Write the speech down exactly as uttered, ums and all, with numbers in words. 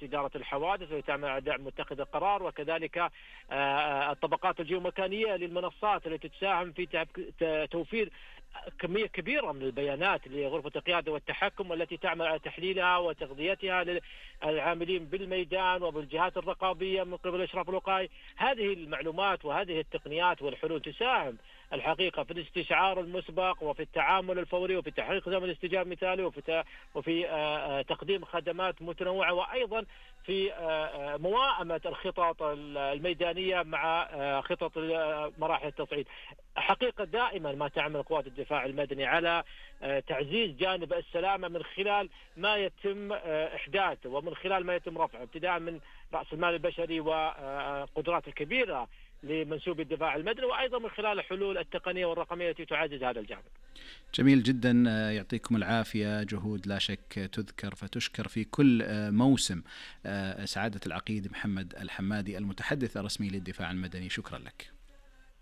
إدارة الحوادث والتي تعمل على دعم متخذ القرار، وكذلك الطبقات الجيومكانية للمنصات التي تساهم في توفير كمية كبيرة من البيانات لغرفة القيادة والتحكم، والتي تعمل على تحليلها وتغذيتها للعاملين بالميدان وبالجهات الرقابية من قبل الإشراف الوقائي. هذه المعلومات وهذه التقنيات والحلول تساهم الحقيقة في الاستشعار المسبق وفي التعامل الفوري وفي تحقيق زمن الاستجابة مثالي وفي وفي تقديم خدمات متنوعة، وأيضا في موائمة الخطط الميدانية مع خطط مراحل التصعيد. حقيقة دائما ما تعمل قوات الدفاع المدني على تعزيز جانب السلامة من خلال ما يتم إحداثه ومن خلال ما يتم رفعه، ابتداء من رأس المال البشري وقدرات الكبيرة لمنسوبي الدفاع المدني، وأيضا من خلال الحلول التقنية والرقمية التي تعزز هذا الجانب. جميل جدا، يعطيكم العافية، جهود لا شك تذكر فتشكر في كل موسم. سعادة العقيد محمد الحمادي المتحدث الرسمي للدفاع المدني، شكرا لك.